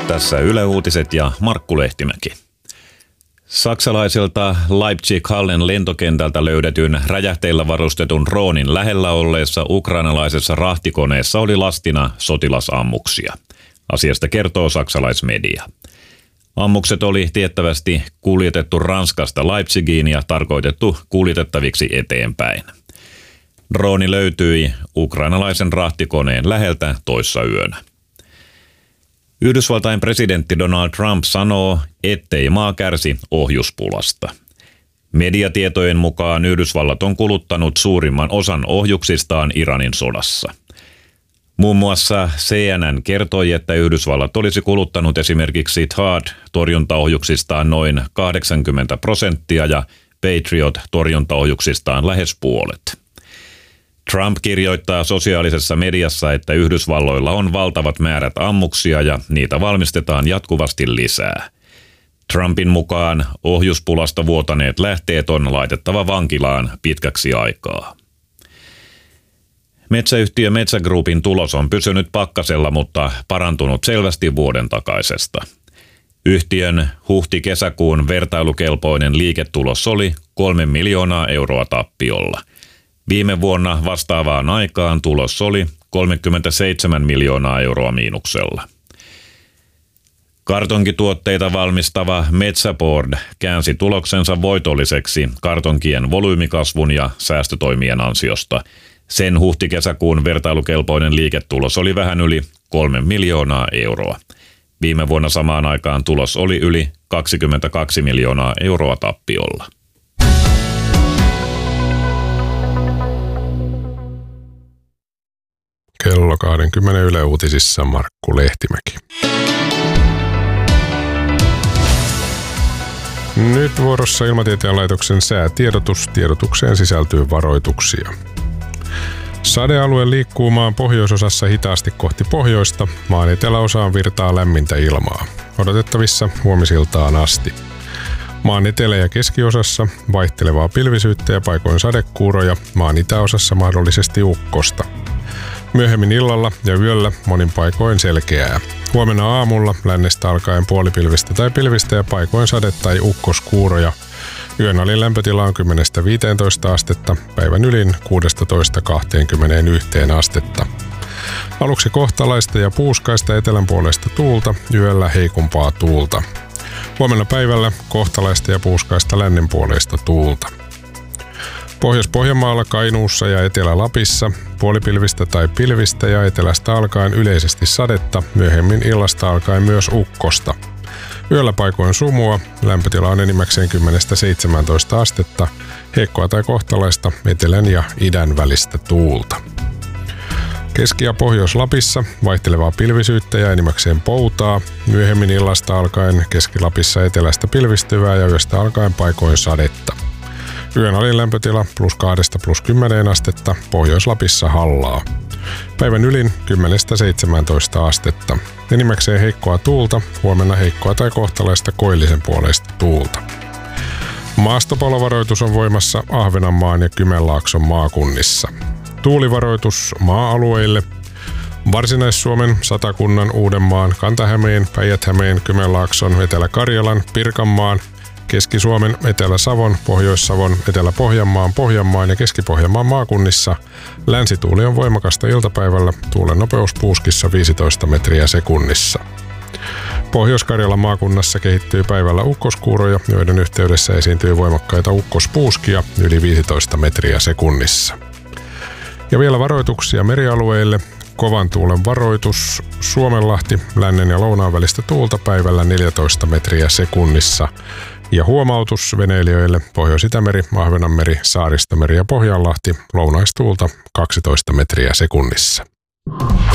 Tässä Yle Uutiset ja Markku Lehtimäki. Saksalaiselta Leipzig-Hallen lentokentältä löydetyn räjähteillä varustetun droonin lähellä olleessa ukrainalaisessa rahtikoneessa oli lastina sotilasammuksia. Asiasta kertoo saksalaismedia. Ammukset oli tiettävästi kuljetettu Ranskasta Leipzigiin ja tarkoitettu kuljetettaviksi eteenpäin. Drooni löytyi ukrainalaisen rahtikoneen läheltä toissayönä. Yhdysvaltain presidentti Donald Trump sanoo, ettei maa kärsi ohjuspulasta. Mediatietojen mukaan Yhdysvallat on kuluttanut suurimman osan ohjuksistaan Iranin sodassa. Muun muassa CNN kertoi, että Yhdysvallat olisi kuluttanut esimerkiksi THAAD-torjuntaohjuksistaan noin 80% ja Patriot-torjuntaohjuksistaan lähes puolet. Trump kirjoittaa sosiaalisessa mediassa, että Yhdysvalloilla on valtavat määrät ammuksia ja niitä valmistetaan jatkuvasti lisää. Trumpin mukaan ohjuspulasta vuotaneet lähteet on laitettava vankilaan pitkäksi aikaa. Metsäyhtiö Metsä Groupin tulos on pysynyt pakkasella, mutta parantunut selvästi vuoden takaisesta. Yhtiön huhti-kesäkuun vertailukelpoinen liiketulos oli 3 miljoonaa euroa tappiolla. Viime vuonna vastaavaan aikaan tulos oli 37 miljoonaa euroa miinuksella. Kartonkituotteita valmistava Metsäboard käänsi tuloksensa voitolliseksi kartonkien volyymikasvun ja säästötoimien ansiosta. Sen huhti-kesäkuun vertailukelpoinen liiketulos oli vähän yli 3 miljoonaa euroa. Viime vuonna samaan aikaan tulos oli yli 22 miljoonaa euroa tappiolla. Kello 20 Yle Uutisissa Markku Lehtimäki. Nyt vuorossa Ilmatieteen laitoksen säätiedotus. Tiedotukseen sisältyy varoituksia. Sadealue liikkuu maan pohjoisosassa hitaasti kohti pohjoista. Maan eteläosaan virtaa lämmintä ilmaa. Odotettavissa huomisiltaan asti. Maan etelä- ja keskiosassa vaihtelevaa pilvisyyttä ja paikoin sadekuuroja. Maan itäosassa mahdollisesti ukkosta. Myöhemmin illalla ja yöllä monin paikoin selkeää. Huomenna aamulla lännestä alkaen puolipilvistä tai pilvistä ja paikoin sade- tai ukkoskuuroja. Yön alin lämpötila on 10-15 astetta, päivän ylin 16-21 astetta. Aluksi kohtalaista ja puuskaista etelänpuoleista tuulta, yöllä heikompaa tuulta. Huomenna päivällä kohtalaista ja puuskaista lännenpuoleista tuulta. Pohjois-Pohjanmaalla, Kainuussa ja Etelä-Lapissa puolipilvistä tai pilvistä ja etelästä alkaen yleisesti sadetta, myöhemmin illasta alkaen myös ukkosta. Yöllä paikoin sumua, lämpötila on enimmäkseen 10-17 astetta, heikkoa tai kohtalaista etelän ja idän välistä tuulta. Keski- ja Pohjois-Lapissa vaihtelevaa pilvisyyttä ja enimmäkseen poutaa, myöhemmin illasta alkaen Keski-Lapissa etelästä pilvistyvää ja yöstä alkaen paikoin sadetta. Yön alin lämpötila +2 +10 astetta, Pohjois-Lapissa hallaa. Päivän ylin 10-17 astetta. Enimmäkseen heikkoa tuulta, huomenna heikkoa tai kohtalaista koillisen puoleista tuulta. Maastopalovaroitus on voimassa Ahvenanmaan ja Kymenlaakson maakunnissa. Tuulivaroitus maa-alueille Varsinais-Suomen, Satakunnan, Uudenmaan, Kanta-Hämeen, Päijät-Hämeen, Kymenlaakson, Etelä-Karjalan, Pirkanmaan, Keski-Suomen, Etelä-Savon, Pohjois-Savon, Etelä-Pohjanmaan, Pohjanmaan ja Keski-Pohjanmaan maakunnissa. Länsituuli on voimakasta iltapäivällä, tuulen nopeus puuskissa 15 metriä sekunnissa. Pohjois-Karjalan maakunnassa kehittyy päivällä ukkoskuuroja, joiden yhteydessä esiintyy voimakkaita ukkospuuskia yli 15 metriä sekunnissa. Ja vielä varoituksia merialueille. Kovan tuulen varoitus Suomenlahti, lännen ja lounaan välistä tuulta päivällä 14 metriä sekunnissa. Ja huomautus veneilijöille Pohjois-Itämeri, Ahvenanmeri, Saaristomeri ja Pohjanlahti, lounaistuulta 12 metriä sekunnissa.